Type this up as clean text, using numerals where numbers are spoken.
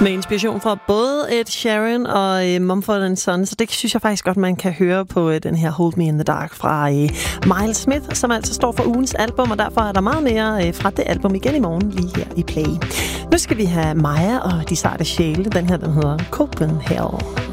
Med inspiration fra både Ed Sheeran og Mumford & Sons, så det synes jeg faktisk godt, man kan høre på den her Hold Me in the Dark fra Miles Smith, som altså står for ugens album, og derfor er der meget mere fra det album igen i morgen lige her i Play. Nu skal vi have Maja og de sarte sjæle. Den her, den hedder Copenhagen.